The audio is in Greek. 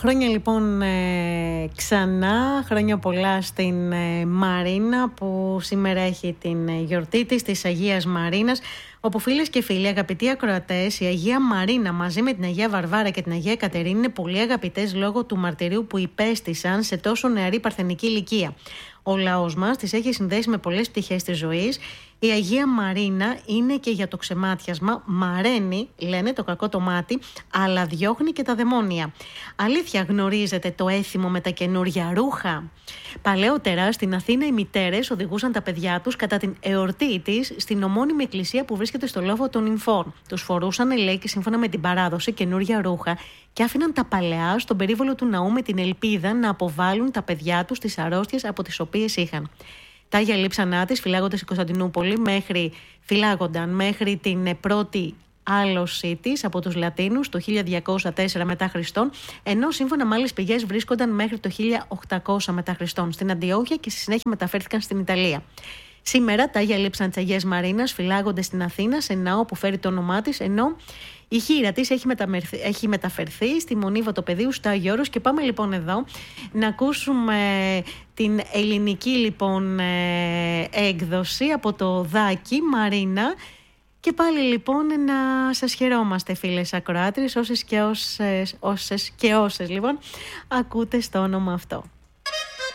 Χρόνια λοιπόν ξανά, χρόνια πολλά στην Μαρίνα που σήμερα έχει την γιορτή της Αγίας Μαρίνας, όπου φίλες και φίλοι, αγαπητοί ακροατές, η Αγία Μαρίνα μαζί με την Αγία Βαρβάρα και την Αγία Κατερίνη είναι πολύ αγαπητές λόγω του μαρτυρίου που υπέστησαν σε τόσο νεαρή παρθενική ηλικία. Ο λαός μας τις έχει συνδέσει με πολλές πτυχές της ζωής. Η Αγία Μαρίνα είναι και για το ξεμάτιασμα, μαραίνει, λένε, το κακό το μάτι, αλλά διώχνει και τα δαιμόνια. Αλήθεια, γνωρίζετε το έθιμο με τα καινούρια ρούχα? Παλαιότερα στην Αθήνα οι μητέρες οδηγούσαν τα παιδιά τους κατά την εορτή της στην ομώνυμη εκκλησία που βρίσκεται στο λόφο των Νυμφών. Τους φορούσαν, λέει, και σύμφωνα με την παράδοση, καινούρια ρούχα και άφηναν τα παλαιά στον περίβολο του ναού με την ελπίδα να αποβάλουν τα παιδιά τους τις αρρώστιες από τις οποίες είχαν. Τα Άγια Λείψανά της φυλάγονται στην Κωνσταντινούπολη φυλάγονταν μέχρι την πρώτη άλωση της από τους Λατίνους το 1204 μετά Χριστόν, ενώ σύμφωνα με άλλες πηγές βρίσκονταν μέχρι το 1800 μετά Χριστόν στην Αντιόχεια και στη συνέχεια μεταφέρθηκαν στην Ιταλία. Σήμερα τα Άγια Λείψανα της Αγίας Μαρίνας φυλάγονται στην Αθήνα σε ναό που φέρει το όνομά της, ενώ η χείρα της έχει μεταφερθεί στη Μονή Βατοπεδίου στο Άγιο Όρος. Και πάμε λοιπόν εδώ να ακούσουμε την ελληνική λοιπόν έκδοση από το Δάκη Μαρίνα. Και πάλι λοιπόν να σας χαιρόμαστε, φίλες ακροάτριες, όσες και όσες λοιπόν ακούτε στο όνομα αυτό.